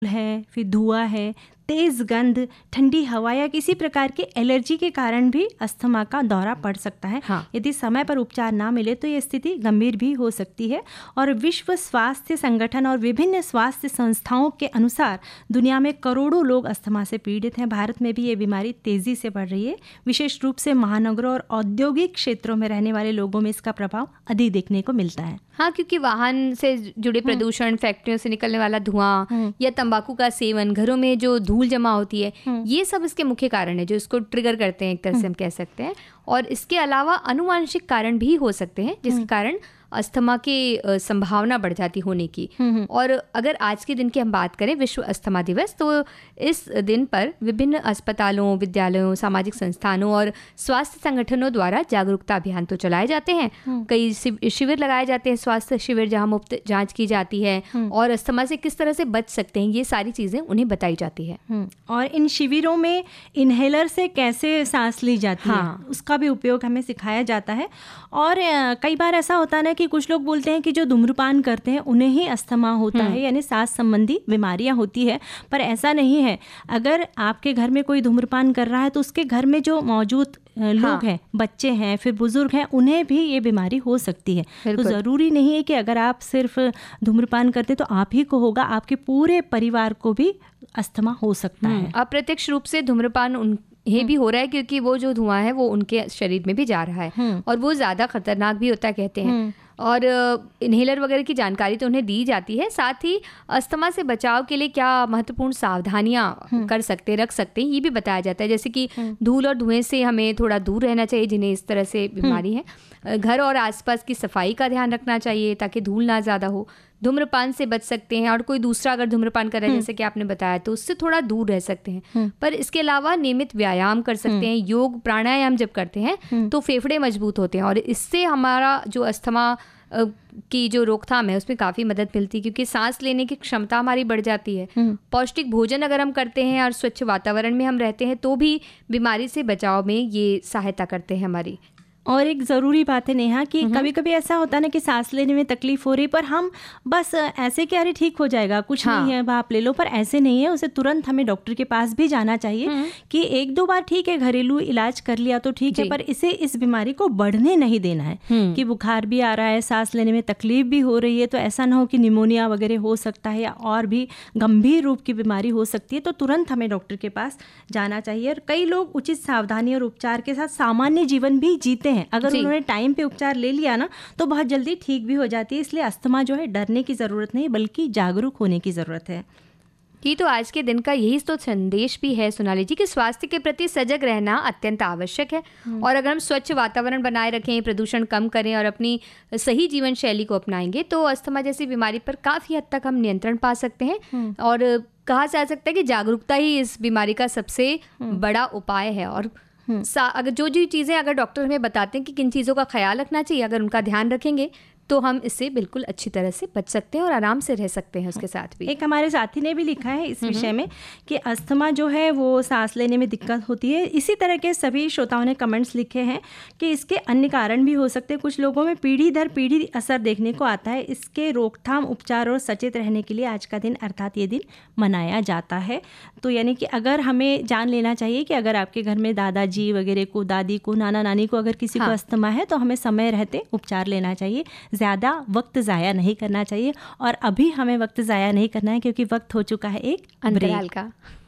है, फिर धुआं है, तेज़ गंध, ठंडी हवा या किसी प्रकार की एलर्जी के कारण भी अस्थमा का दौरा पड़ सकता है। यदि समय पर उपचार ना मिले तो ये स्थिति गंभीर भी हो सकती है। और विश्व स्वास्थ्य संगठन और विभिन्न स्वास्थ्य संस्थाओं के अनुसार दुनिया में करोड़ों लोग अस्थमा से पीड़ित हैं। भारत में भी ये बीमारी तेज़ी से बढ़ रही है। विशेष रूप से महानगरों और औद्योगिक क्षेत्रों में रहने वाले लोगों में इसका प्रभाव अधिक देखने को मिलता है। हाँ, क्योंकि वाहन से जुड़े प्रदूषण, फैक्ट्रियों से निकलने वाला धुआं या तंबाकू का सेवन, घरों में जो धूल जमा होती है, ये सब इसके मुख्य कारण है जो इसको ट्रिगर करते हैं, एक तरह से हम कह सकते हैं। और इसके अलावा अनुवांशिक कारण भी हो सकते हैं जिसके कारण अस्थमा की संभावना बढ़ जाती होने की। और अगर आज के दिन की हम बात करें, विश्व अस्थमा दिवस, तो इस दिन पर विभिन्न अस्पतालों, विद्यालयों, सामाजिक संस्थानों और स्वास्थ्य संगठनों द्वारा जागरूकता अभियान तो चलाए जाते हैं। कई शिविर लगाए जाते हैं, स्वास्थ्य शिविर जहां मुफ्त जांच की जाती है और अस्थमा से किस तरह से बच सकते हैं, ये सारी चीज़ें उन्हें बताई जाती है। और इन शिविरों में इन्हेलर से कैसे सांस ली जाती है, उसका भी उपयोग हमें सिखाया जाता है। और कई बार ऐसा होता है ना कि कुछ लोग बोलते हैं कि जो धूम्रपान करते हैं उन्हें ही अस्थमा होता है, यानी सांस संबंधी बीमारियां होती है, पर ऐसा नहीं है। अगर आपके घर में कोई धूम्रपान कर रहा है तो उसके घर में जो मौजूद लोग हैं, बच्चे हैं, फिर बुजुर्ग हैं, उन्हें भी ये बीमारी हो सकती है। तो ज़रूरी नहीं है कि अगर आप सिर्फ धूम्रपान करते तो आप ही को होगा, आपके पूरे परिवार को भी अस्थमा हो सकता है। अप्रत्यक्ष रूप से धूम्रपान ये भी हो रहा है क्योंकि वो जो धुआं है वो उनके शरीर में भी जा रहा है और वो ज़्यादा खतरनाक भी होता है कहते हैं। और इन्हेलर वगैरह की जानकारी तो उन्हें दी जाती है। साथ ही अस्थमा से बचाव के लिए क्या महत्वपूर्ण सावधानियां रख सकते हैं ये भी बताया जाता है, जैसे कि धूल और धुएं से हमें थोड़ा दूर रहना चाहिए जिन्हें इस तरह से बीमारी है। घर और आसपास की सफाई का ध्यान रखना चाहिए ताकि धूल ना ज़्यादा हो। धूम्रपान से बच सकते हैं और कोई दूसरा अगर धूम्रपान कर रहा है जैसे कि आपने बताया तो उससे थोड़ा दूर रह सकते हैं। पर इसके अलावा नियमित व्यायाम कर सकते हैं। योग प्राणायाम जब करते हैं तो फेफड़े मजबूत होते हैं और इससे हमारा जो अस्थमा की जो रोकथाम है उसमें काफ़ी मदद मिलती है क्योंकि सांस लेने की क्षमता हमारी बढ़ जाती है। पौष्टिक भोजन अगर हम करते हैं और स्वच्छ वातावरण में हम रहते हैं तो भी बीमारी से बचाव में ये सहायता करते हैं हमारी। और एक ज़रूरी बात है नेहा कि कभी कभी ऐसा होता है ना कि सांस लेने में तकलीफ हो रही पर हम बस ऐसे कि अरे ठीक हो जाएगा, कुछ नहीं है, आप ले लो, पर ऐसे नहीं है। उसे तुरंत हमें डॉक्टर के पास भी जाना चाहिए कि एक दो बार ठीक है घरेलू इलाज कर लिया तो ठीक है, पर इसे इस बीमारी को बढ़ने नहीं देना है। कि बुखार भी आ रहा है, सांस लेने में तकलीफ भी हो रही है तो ऐसा ना हो कि निमोनिया वगैरह हो सकता है या और भी गंभीर रूप की बीमारी हो सकती है, तो तुरंत हमें डॉक्टर के पास जाना चाहिए। और कई लोग उचित सावधानी और उपचार के साथ सामान्य जीवन भी जीते हैं। अगर उन्होंने टाइम पे उपचार ले लिया ना तो बहुत जल्दी ठीक भी हो जाती है। इसलिए अस्थमा जो है डरने की ज़रूरत नहीं बल्कि जागरूक होने की ज़रूरत है। ये तो आज के दिन का यही तो संदेश भी है सोनाली जी कि स्वास्थ्य के प्रति सजग रहना अत्यंत आवश्यक है। और अगर हम स्वच्छ वातावरण बनाए रखें, प्रदूषण कम करें और अपनी सही जीवन शैली को अपनाएंगे तो अस्थमा जैसी बीमारी पर काफ़ी हद तक हम नियंत्रण पा सकते हैं। और कहा जा सकता है कि जागरूकता ही इस बीमारी का सबसे बड़ा उपाय है। और अगर जो चीज़ें अगर डॉक्टर हमें बताते हैं कि किन चीज़ों का ख्याल रखना चाहिए, अगर उनका ध्यान रखेंगे तो हम इससे बिल्कुल अच्छी तरह से बच सकते हैं और आराम से रह सकते हैं उसके साथ भी। एक हमारे साथी ने भी लिखा है इस विषय में कि अस्थमा जो है वो सांस लेने में दिक्कत होती है। इसी तरह के सभी श्रोताओं ने कमेंट्स लिखे हैं कि इसके अन्य कारण भी हो सकते हैं। कुछ लोगों में पीढ़ी दर पीढ़ी असर देखने को आता है। इसके रोकथाम, उपचार और सचेत रहने के लिए आज का दिन अर्थात ये दिन मनाया जाता है। तो यानी कि अगर हमें जान लेना चाहिए कि अगर आपके घर में दादाजी वगैरह को, दादी को, नाना नानी को अगर किसी को अस्थमा है तो हमें समय रहते उपचार लेना चाहिए। ज़्यादा वक्त ज़ाया नहीं करना चाहिए और अभी हमें वक्त ज़ाया नहीं करना है क्योंकि वक्त हो चुका है एक अंतराल का।